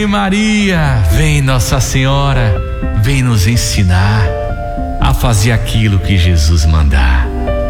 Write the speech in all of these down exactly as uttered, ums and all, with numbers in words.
Maria, vem Nossa Senhora, vem nos ensinar a fazer aquilo que Jesus mandar.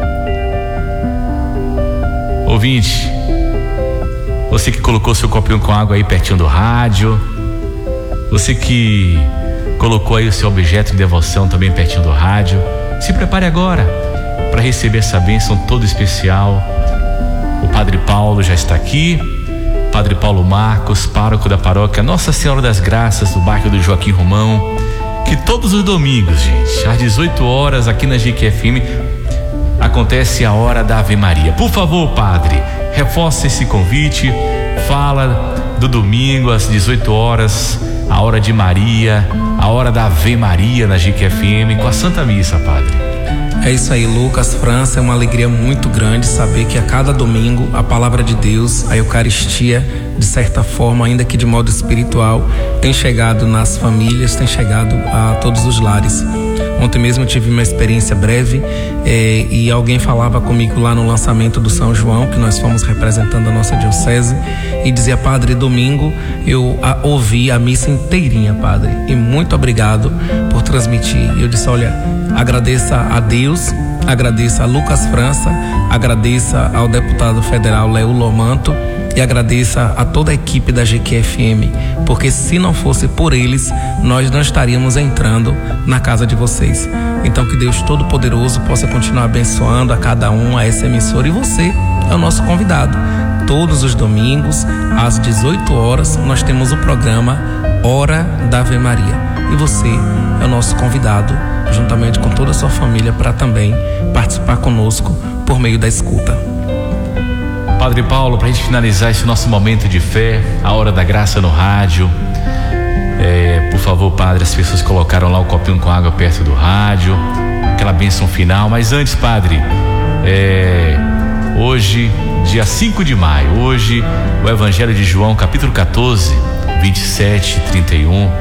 Ouvinte, você que colocou seu copinho com água aí pertinho do rádio, você que colocou aí o seu objeto de devoção também pertinho do rádio, se prepare agora para receber essa bênção toda especial. O Padre Paulo já está aqui, Padre Paulo Marcos, pároco da paróquia Nossa Senhora das Graças, do bairro do Joaquim Romão, que todos os domingos, gente, às dezoito horas, aqui na G Q F M, acontece a hora da Ave Maria. Por favor, Padre, reforce esse convite, fala do domingo às dezoito horas, a hora de Maria, a hora da Ave Maria na G Q F M, com a Santa Missa, Padre. É isso aí, Lucas, França, é uma alegria muito grande saber que a cada domingo a palavra de Deus, a Eucaristia, de certa forma, ainda que de modo espiritual, tem chegado nas famílias, tem chegado a todos os lares. Ontem mesmo eu tive uma experiência breve eh, e alguém falava comigo lá no lançamento do São João, que nós fomos representando a nossa diocese, e dizia: Padre, domingo eu a, ouvi a missa inteirinha, Padre, e muito obrigado por transmitir. E eu disse: olha, agradeça a Deus, agradeça a Lucas França, agradeça ao deputado federal Léo Lomanto e agradeça a toda a equipe da G Q F M, porque se não fosse por eles, nós não estaríamos entrando na casa de vocês. Então que Deus Todo-Poderoso possa continuar abençoando a cada um, a essa emissora, e você é o nosso convidado. Todos os domingos, às dezoito horas, nós temos o programa Hora da Ave Maria, e você é o nosso convidado, juntamente com toda a sua família, para também participar conosco por meio da escuta. Padre Paulo, para a gente finalizar esse nosso momento de fé, a hora da graça no rádio, é, por favor, Padre, as pessoas colocaram lá o copinho com água perto do rádio, aquela bênção final. Mas antes, Padre, é, hoje, dia cinco de maio, hoje o Evangelho de João, capítulo quatorze, vinte e sete e trinta e um,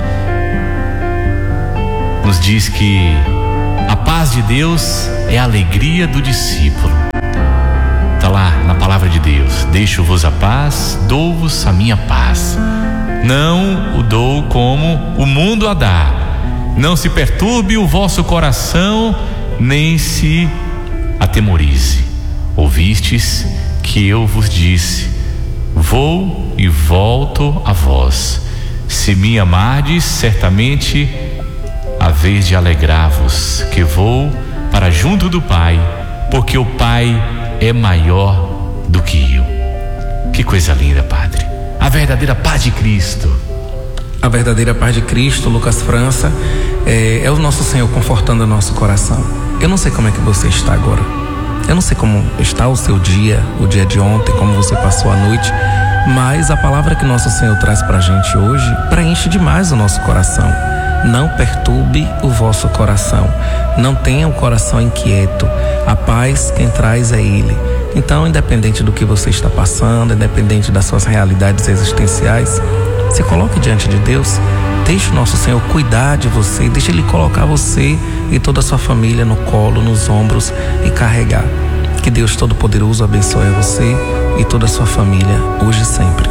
nos diz que a paz de Deus é a alegria do discípulo. Está lá na palavra de Deus: deixo-vos a paz, dou-vos a minha paz. Não o dou como o mundo a dá. Não se perturbe o vosso coração, nem se atemorize. Ouvistes que eu vos disse: vou e volto a vós. Se me amardes, certamente haveis de alegrar-vos, que vou para junto do Pai, porque o Pai é maior do que eu. Que coisa linda, Padre. A verdadeira paz de Cristo. A verdadeira paz de Cristo, Lucas França, é, é o nosso Senhor confortando o nosso coração. Eu não sei como é que você está agora. Eu não sei como está o seu dia, o dia de ontem, como você passou a noite, mas a palavra que nosso Senhor traz pra gente hoje preenche demais o nosso coração. Não perturbe o vosso coração. Não tenha o coração inquieto. A paz quem traz é Ele. Então, independente do que você está passando, independente das suas realidades existenciais, se coloque diante de Deus. Deixe o nosso Senhor cuidar de você. Deixe Ele colocar você e toda a sua família no colo, nos ombros e carregar. Que Deus Todo-Poderoso abençoe você e toda a sua família, hoje e sempre.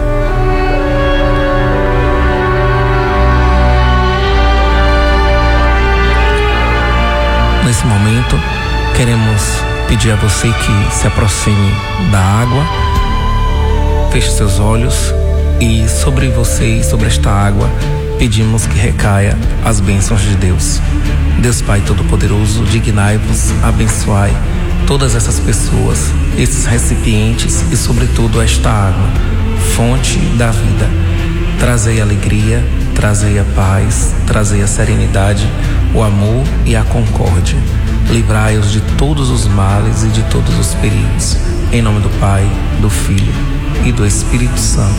Nesse momento, queremos pedir a você que se aproxime da água, feche seus olhos e sobre você e sobre esta água pedimos que recaia as bênçãos de Deus. Deus Pai Todo-Poderoso, dignai-vos, abençoai todas essas pessoas, esses recipientes e sobretudo esta água, fonte da vida. Trazei alegria, trazei a paz, trazei a serenidade, o amor e a concórdia. Livrai-os de todos os males e de todos os perigos. Em nome do Pai, do Filho e do Espírito Santo.